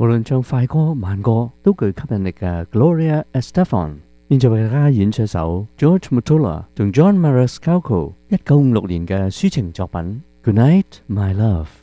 無論唱快歌慢歌都具吸引力嘅 Gloria Estefan，現在為大家演出一首 George Mottola 同 John Mariscalco 1956年嘅抒情作品《Good Night, My Love》。